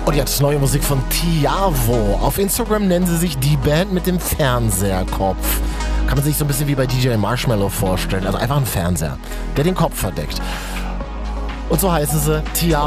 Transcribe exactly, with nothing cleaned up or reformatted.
Und jetzt neue Musik von Tiavo. Auf Instagram nennen sie sich die Band mit dem Fernseherkopf. Kann man sich so ein bisschen wie bei D J Marshmallow vorstellen. Also einfach ein Fernseher, der den Kopf verdeckt. Und so heißen sie Tiavo.